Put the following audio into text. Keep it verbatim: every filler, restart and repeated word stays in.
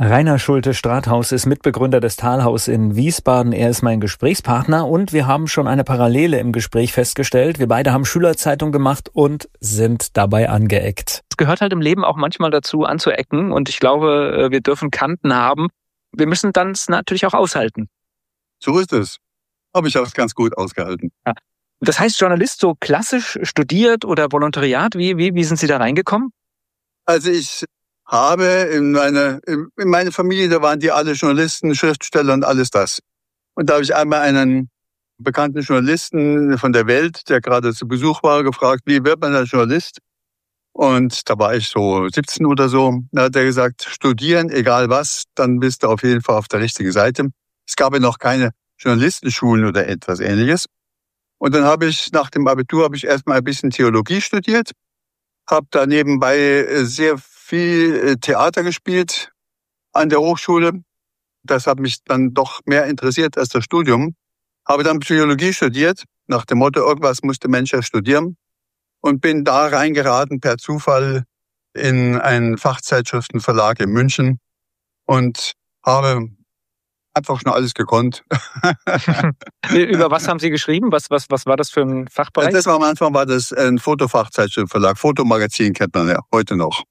Rainer Schulte-Strathaus ist Mitbegründer des Talhaus in Wiesbaden. Er ist mein Gesprächspartner und wir haben schon eine Parallele im Gespräch festgestellt. Wir beide haben Schülerzeitung gemacht und sind dabei angeeckt. Es gehört halt im Leben auch manchmal dazu, anzuecken, und ich glaube, wir dürfen Kanten haben. Wir müssen dann es natürlich auch aushalten. So ist es. Habe ich auch ganz gut ausgehalten. Ja. Das heißt, Journalist so klassisch studiert oder Volontariat, wie, wie, wie sind Sie da reingekommen? Also ich habe in meiner in meiner Familie, da waren die alle Journalisten, Schriftsteller und alles das. Und da habe ich einmal einen bekannten Journalisten von der Welt, der gerade zu Besuch war, gefragt, wie wird man als Journalist? Und da war ich so siebzehn oder so. Da hat er gesagt, studieren, egal was, dann bist du auf jeden Fall auf der richtigen Seite. Es gab ja noch keine Journalistenschulen oder etwas Ähnliches. Und dann habe ich nach dem Abitur habe ich erstmal ein bisschen Theologie studiert, habe da nebenbei sehr viel Theater gespielt an der Hochschule. Das hat mich dann doch mehr interessiert als das Studium. Habe dann Psychologie studiert, nach dem Motto, irgendwas musste Mensch ja studieren. Und bin da reingeraten per Zufall in einen Fachzeitschriftenverlag in München und habe einfach schon alles gekonnt. Über was haben Sie geschrieben? Was, was, was war das für ein Fachbereich? Das war am Anfang war das ein Fotofachzeitschriftenverlag. Fotomagazin kennt man ja heute noch.